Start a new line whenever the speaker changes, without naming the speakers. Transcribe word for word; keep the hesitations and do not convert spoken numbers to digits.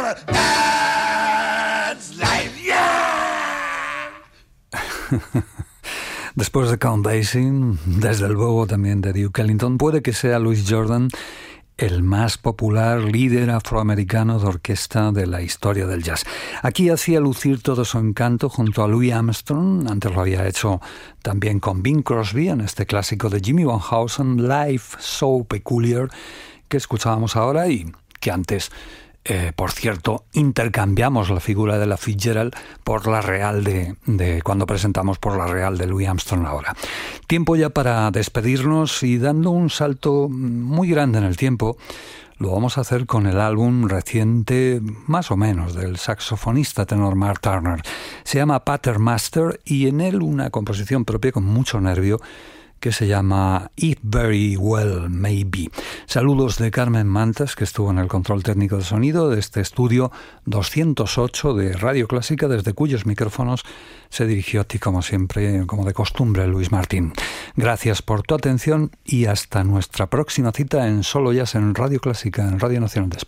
gonna dance like yeah.
Después de Count Basie, desde luego también de Duke Ellington, puede que sea Louis Jordan el más popular líder afroamericano de orquesta de la historia del jazz. Aquí hacía lucir todo su encanto junto a Louis Armstrong, antes lo había hecho también con Bing Crosby en este clásico de Jimmy Van Heusen, Life So Peculiar, que escuchábamos ahora y que antes, eh, por cierto, intercambiamos la figura de la Fitzgerald por la real de, de cuando presentamos por la real de Louis Armstrong ahora. Tiempo ya para despedirnos y dando un salto muy grande en el tiempo, lo vamos a hacer con el álbum reciente, más o menos, del saxofonista tenor Mark Turner. Se llama Patermaster y en él una composición propia con mucho nervio que se llama It Very Well May Be. Saludos de Carmen Mantas, que estuvo en el control técnico de sonido de este estudio doscientos ocho de Radio Clásica, desde cuyos micrófonos se dirigió a ti, como siempre, como de costumbre, Luis Martín. Gracias por tu atención y hasta nuestra próxima cita en Solo Jazz en Radio Clásica, en Radio Nacional de España.